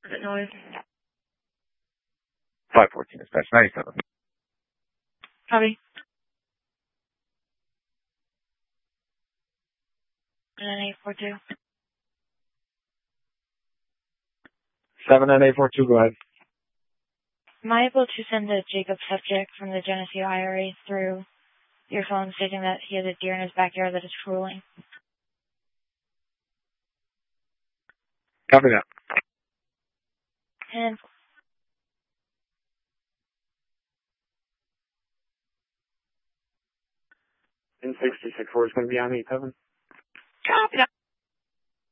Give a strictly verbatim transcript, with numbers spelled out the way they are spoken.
That noise. five fourteen dispatch, ninety-seven. Copy. And eight four two. seven and eight four two, go ahead. Am I able to send a Jacob subject from the Geneseo I R A through your phone stating that he has a deer in his backyard that is drooling? Copy that. And In sixty-six four is going to be on eight seven. copy that.